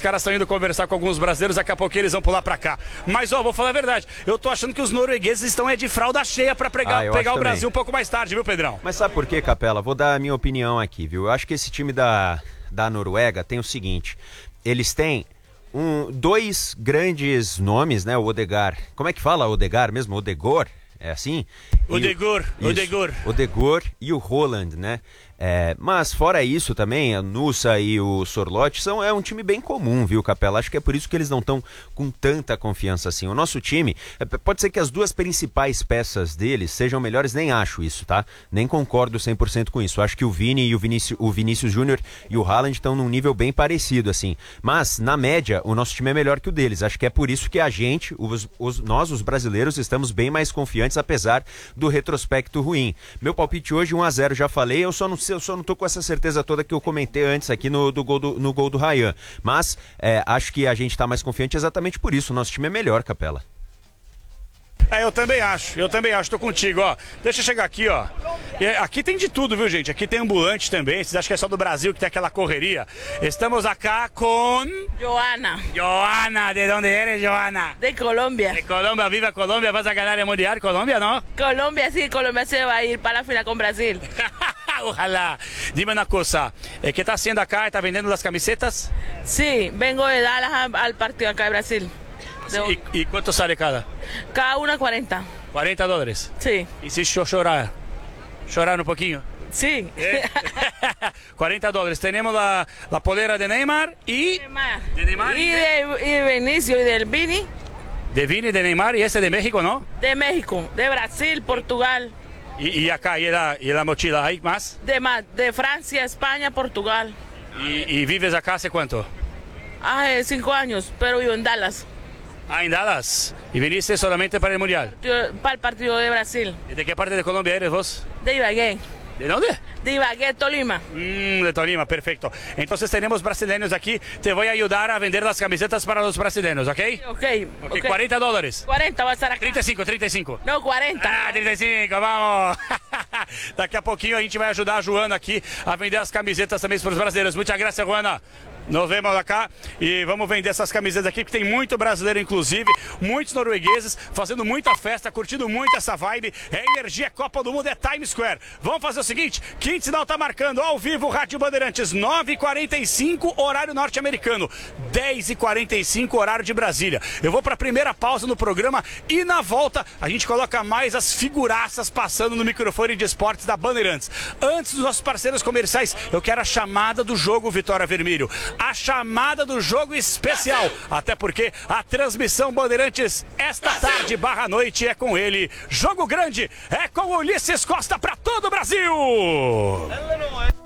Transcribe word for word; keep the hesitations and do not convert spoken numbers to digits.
caras estão indo conversar com alguns brasileiros, daqui a pouco eles vão pular pra cá. Mas, ó, vou falar a verdade, eu tô achando que os noruegueses estão é de fralda cheia pra pregar, ah, pegar o também. Brasil um pouco mais tarde, viu, Pedrão? Mas sabe por quê, Capela? Vou dar a minha opinião aqui, viu? Eu acho que esse time da, da Noruega tem o seguinte, eles têm um, dois grandes nomes, né? O Odegaard, como é que fala Odegaard mesmo? Odegor? É assim? Odegaard, Odegaard. Odegaard e o Haaland, né? É, mas fora isso também, a Nusa e o Sorloth são, é um time bem comum, viu, Capela? Acho que é por isso que eles não estão com tanta confiança assim. O nosso time, é, pode ser que as duas principais peças deles sejam melhores, nem acho isso, tá? Nem concordo cem por cento com isso. Acho que o Vini e o Vinícius, o Vinícius Júnior e o Haaland estão num nível bem parecido, assim. Mas, na média, o nosso time é melhor que o deles. Acho que é por isso que a gente, os, os, nós, os brasileiros, estamos bem mais confiantes, apesar do retrospecto ruim. Meu palpite hoje, um a zero, já falei, eu só não sei, eu só não tô com essa certeza toda que eu comentei antes aqui no, do gol do, no gol do Ryan. Mas é, acho que a gente tá mais confiante exatamente por isso. O nosso time é melhor, Capela. É, eu também acho, eu também acho, tô contigo, ó. Deixa eu chegar aqui, ó. E aqui tem de tudo, viu, gente? Aqui tem ambulante também. Vocês acham que é só do Brasil que tem aquela correria? Estamos acá com... Joana. Joana, ¿de dónde eres, Joana? De Colombia. De Colombia, viva Colombia, vas a ganar el Mundial, Colombia, ¿no? Colombia, sí, Colombia se va a ir para la final con Brasil. Ojalá. Dime una cosa, ¿qué está haciendo acá? ¿Está vendiendo las camisetas? Sí, vengo de Dallas al partido acá de Brasil. Sí, ¿y, ¿Y cuánto sale cada? Cada una cuarenta. cuarenta dólares. Sí. ¿Y si yo llorar? ¿Llorar un poquito? Sí. ¿Eh? cuarenta dólares. Tenemos la, la polera de Neymar y... Neymar. De Neymar Y de, y de Benicio y del Vini. De Vini, de Neymar y ese de México, ¿no? De México, de Brasil, Portugal. Y, y acá, y la, y la mochila, ¿hay más? De, de Francia, España, Portugal. ¿Y, y vives acá hace cuánto? Hace cinco años, pero vivo en Dallas. Ah, en Dallas. ¿Y viniste solamente para el Mundial? Yo, para el partido de Brasil. ¿Y de qué parte de Colombia eres vos? De Ibagué. ¿De dónde? De Ibagué, Tolima. Mm, de Tolima, perfecto. Entonces tenemos brasileños aquí. Te voy a ayudar a vender las camisetas para los brasileños, ¿ok? Ok. okay, okay. cuarenta dólares. cuarenta va a estar acá. trinta y cinco, trinta y cinco. Não, quarenta. Ah, trinta e cinco, vamos. Daqui a pouquinho a gente vai ajudar a Joana aqui a vender as camisetas também para os brasileiros. Muitas graças, Joana. Nos vemos acá e vamos vender essas camisetas aqui, porque tem muito brasileiro, inclusive, muitos noruegueses fazendo muita festa, curtindo muito essa vibe. É energia, Copa do Mundo, é Times Square. Vamos fazer o seguinte, quinto sinal tá marcando, ao vivo, Rádio Bandeirantes, nove e quarenta e cinco, horário norte-americano, dez e quarenta e cinco, horário de Brasília. Eu vou para a primeira pausa no programa e na volta a gente coloca mais as figuraças passando no microfone de esportes da Bandeirantes. Antes dos nossos parceiros comerciais, eu quero a chamada do jogo Vitória Vermelho. A chamada do jogo especial, até porque a transmissão Bandeirantes esta tarde barra noite é com ele. Jogo grande é com Ulisses Costa para todo o Brasil.